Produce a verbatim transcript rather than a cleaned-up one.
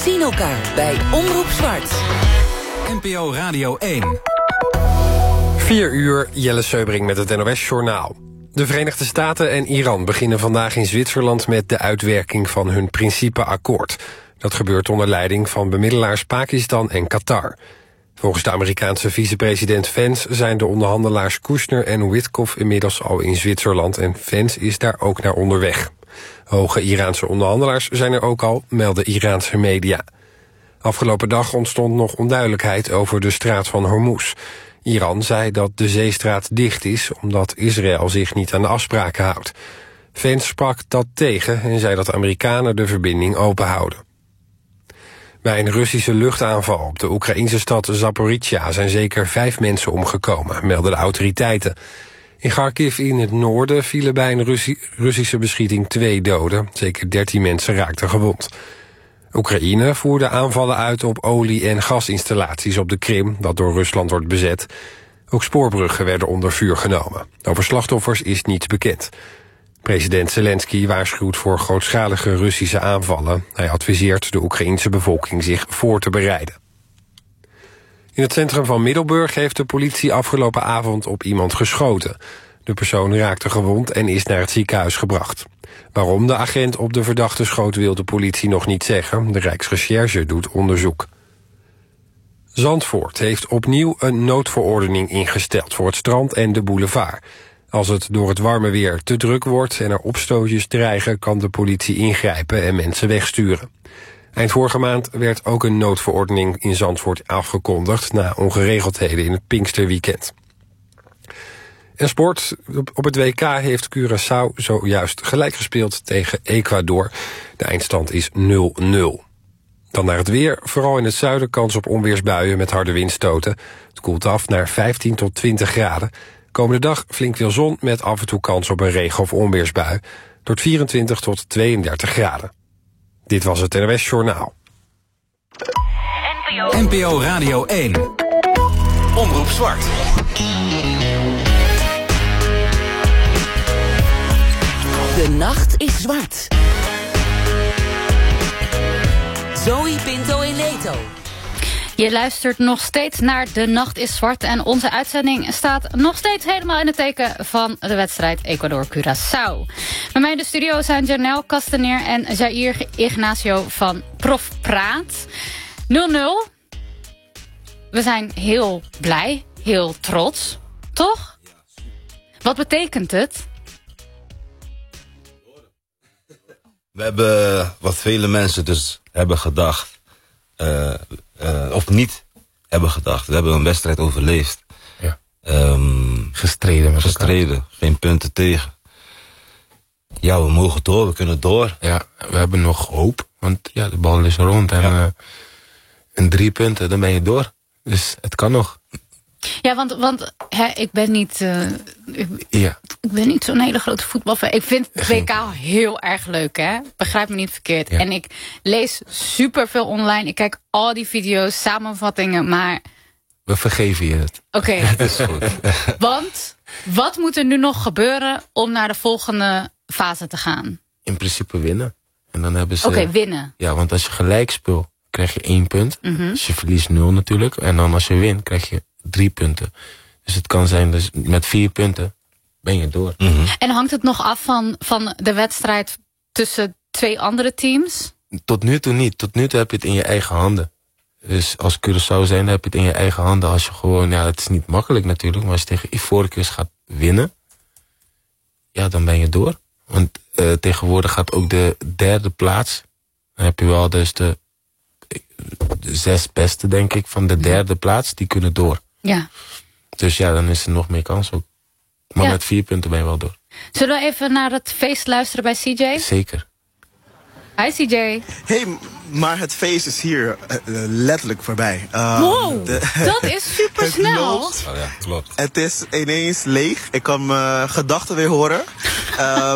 zien elkaar bij Omroep Zwart. N P O Radio één. vier uur, Jelle Seubring met het N O S-journaal. De Verenigde Staten en Iran beginnen vandaag in Zwitserland met de uitwerking van hun principeakkoord. Dat gebeurt onder leiding van bemiddelaars Pakistan en Qatar. Volgens de Amerikaanse vicepresident Vance zijn de onderhandelaars Kushner en Witkoff inmiddels al in Zwitserland en Vance is daar ook naar onderweg. Hoge Iraanse onderhandelaars zijn er ook al, melden Iraanse media. Afgelopen dag ontstond nog onduidelijkheid over de straat van Hormuz. Iran zei dat de zeestraat dicht is omdat Israël zich niet aan de afspraken houdt. Vance sprak dat tegen en zei dat de Amerikanen de verbinding openhouden. Bij een Russische luchtaanval op de Oekraïnse stad Zaporizhia zijn zeker vijf mensen omgekomen, melden de autoriteiten. In Kharkiv in het noorden vielen bij een Russi- Russische beschieting twee doden. Zeker dertien mensen raakten gewond. Oekraïne voerde aanvallen uit op olie- en gasinstallaties op de Krim, dat door Rusland wordt bezet. Ook spoorbruggen werden onder vuur genomen. Over slachtoffers is niets bekend. President Zelensky waarschuwt voor grootschalige Russische aanvallen. Hij adviseert de Oekraïense bevolking zich voor te bereiden. In het centrum van Middelburg heeft de politie afgelopen avond op iemand geschoten. De persoon raakte gewond en is naar het ziekenhuis gebracht. Waarom de agent op de verdachte schoot wil de politie nog niet zeggen. De Rijksrecherche doet onderzoek. Zandvoort heeft opnieuw een noodverordening ingesteld voor het strand en de boulevard. Als het door het warme weer te druk wordt en er opstootjes dreigen, kan de politie ingrijpen en mensen wegsturen. Eind vorige maand werd ook een noodverordening in Zandvoort afgekondigd na ongeregeldheden in het Pinksterweekend. En sport. Op het W K heeft Curaçao zojuist gelijk gespeeld tegen Ecuador. De eindstand is nul nul. Dan naar het weer. Vooral in het zuiden kans op onweersbuien met harde windstoten. Het koelt af naar vijftien tot twintig graden. Komende dag flink veel zon met af en toe kans op een regen- of onweersbui. Tot vierentwintig tot tweeëndertig graden. Dit was het N O S-journaal. N P O Radio één. Omroep Zwart. De nacht is zwart. Zoe Pinto in Leto. Je luistert nog steeds naar De Nacht is Zwart. En onze uitzending staat nog steeds helemaal in het teken van de wedstrijd Ecuador-Curaçao. Bij mij in de studio zijn Janelle Castaneer en Jair Ignacio van Prof Praat. nul nul. We zijn heel blij, heel trots. Toch? Wat betekent het? We hebben wat vele mensen dus hebben gedacht, uh, uh, of niet hebben gedacht. We hebben een wedstrijd overleefd. Ja. Um, gestreden met Gestreden, elkaar. Geen punten tegen. Ja, we mogen door, we kunnen door. Ja, we hebben nog hoop, want ja, de bal is rond en, ja. uh, en drie punten, dan ben je door. Dus het kan nog. Ja, want, want hè, ik ben niet uh, ik, ja. ik ben niet zo'n hele grote voetbalfan. Ik vind het W K heel erg leuk, hè? Begrijp me niet verkeerd. Ja. En ik lees superveel online. Ik kijk al die video's, samenvattingen, maar... We vergeven je het. Oké. Okay. Het is goed. Want wat moet er nu nog gebeuren om naar de volgende fase te gaan? In principe winnen. En dan hebben ze... Oké, okay, winnen. Ja, want als je gelijk speelt, krijg je één punt. Mm-hmm. Als je verliest nul natuurlijk. En dan als je wint, krijg je drie punten. Dus het kan zijn, dus met vier punten ben je door. Mm-hmm. En hangt het nog af van, van de wedstrijd tussen twee andere teams? Tot nu toe niet. Tot nu toe heb je het in je eigen handen. Dus als Curaçao zijn, heb je het in je eigen handen. Als je gewoon, ja, het is niet makkelijk natuurlijk. Maar als je tegen Ivoorkust gaat winnen, ja, dan ben je door. Want uh, tegenwoordig gaat ook de derde plaats. Dan heb je wel dus de, de zes beste, denk ik, van de derde plaats. Die kunnen door. Ja. Dus ja, dan is er nog meer kans ook. Maar ja. Met vier punten ben je wel door. Zullen we even naar het feest luisteren bij C J? Zeker. Hi C J. Hey, maar het feest is hier uh, letterlijk voorbij. Uh, wow, de, dat is super snel. Oh ja, klopt. Het is ineens leeg. Ik kan mijn gedachten weer horen. uh,